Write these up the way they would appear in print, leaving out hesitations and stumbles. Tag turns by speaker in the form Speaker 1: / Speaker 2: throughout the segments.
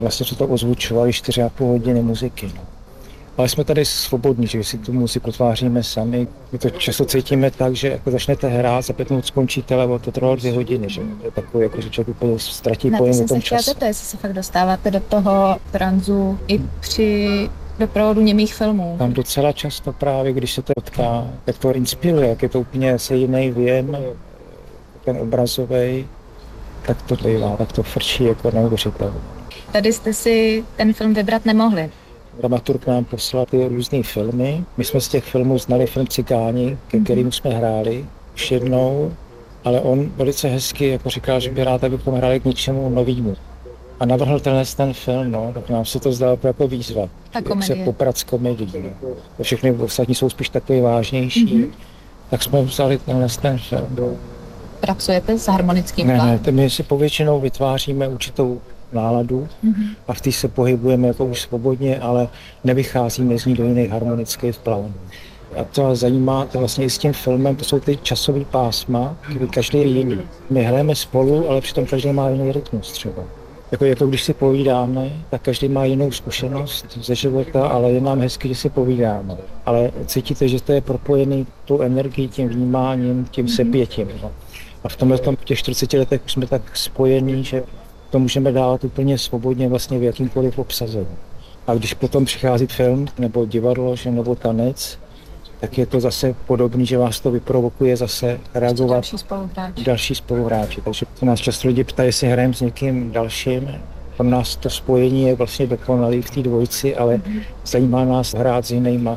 Speaker 1: Vlastně se to ozvučovali 4,5 hodiny muziky. No. Ale jsme tady svobodní, že si tu muziku tváříme sami. My to často cítíme tak, že jako začnete hrát, za 5 minut skončíte, ale to trvalo 2 hodiny. Že? Je takový, jako, že člověk úplně ztratí pojem o tom času.
Speaker 2: Zeptat, jestli se fakt dostáváte do toho tranzu i při doprovodu němých filmů.
Speaker 1: Tam docela často právě, když se to potká, jak to inspiruje, jak je to úplně se jiný věm, ten obrazový, tak to bývá, tak to frčí jako neuvěřitelné.
Speaker 2: Tady jste si ten film vybrat nemohli.
Speaker 1: Dramaturg nám poslal ty různý filmy. My jsme z těch filmů znali film Cikáni, ke kterému jsme hráli už jednou, ale on velice hezky jako říkal, že by rád, abychom hráli k něčemu novému. A navrhl ten film, no, tak nám se to zdalo jako výzva. Jak se poprat s komedií. No. Všechny ostatní jsou spíš takové vážnější, tak jsme vzali ten film.
Speaker 2: Pracujete s harmonickým plánem?
Speaker 1: Ne, my si povětšinou vytváříme určitou náladu a v té se pohybujeme jako už svobodně, ale nevycházíme z ní do jiných harmonických plánů. A to vás zajímá, to vlastně i s tím filmem, to jsou ty časové pásma, kdy každý je jiný. My hrajeme spolu, ale přitom každý má jiný rytmus třeba. Jako když si povídáme, tak každý má jinou zkušenost ze života, ale je nám hezky, že si povídáme. Ale cítíte, že to je propojený tou energií, tím vnímáním, tím sepětím. No. A v tomhle v těch 40 letech už jsme tak spojení, že to můžeme dávat úplně svobodně vlastně v jakýmkoliv obsazení. A když potom přichází film, nebo divadlo, nebo tanec, tak je to zase podobný, že vás to vyprovokuje zase reagovat další spoluhráči. Takže se nás často lidi ptají, jestli hrajeme s někým dalším. Pro nás to spojení je vlastně dokonalý v té dvojici, ale zajímá nás hrát s jinýma.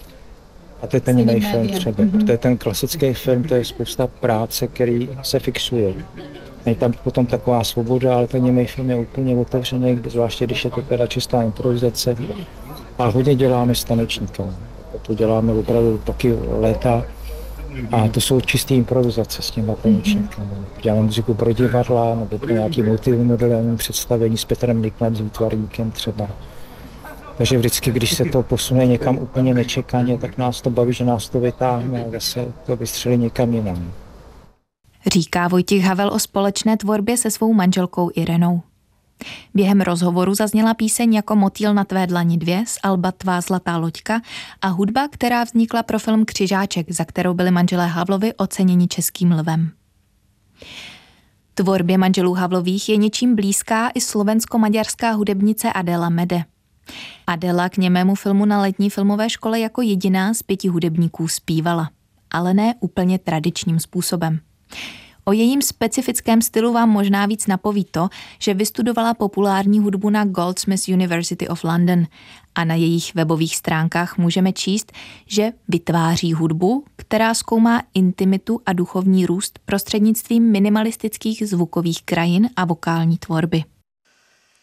Speaker 1: A to je ten jiný film třeba. To je ten klasický film, to je spousta práce, který se fixuje. Je tam potom taková svoboda, ale ten němý film je úplně otevřený, zvláště když je to teda čistá improvizace. A hodně děláme s tanečníkem. To děláme opravdu taky léta a to jsou čisté improvizace s těma tanečníkem. Děláme muziku pro divadla nebo pro nějaký multimodální představení s Petrem Niklem, s výtvarníkem třeba. Takže vždycky, když se to posune někam úplně nečekaně, tak nás to baví, že nás to vytáhne a zase to vystřelí někam jinam.
Speaker 3: Říká Vojtěch Havel o společné tvorbě se svou manželkou Irenou. Během rozhovoru zazněla píseň Jako motýl na tvé dlani 2 z alba Tvá zlatá loďka a hudba, která vznikla pro film Křižáček, za kterou byli manželé Havlovi oceněni Českým lvem. Tvorbě manželů Havlových je něčím blízká i slovensko-maďarská hudebnice Adela Mede. Adela k němému filmu na letní filmové škole jako jediná z 5 hudebníků zpívala, ale ne úplně tradičním způsobem. O jejím specifickém stylu vám možná víc napoví to, že vystudovala populární hudbu na Goldsmiths University of London a na jejich webových stránkách můžeme číst, že vytváří hudbu, která zkoumá intimitu a duchovní růst prostřednictvím minimalistických zvukových krajin a vokální tvorby.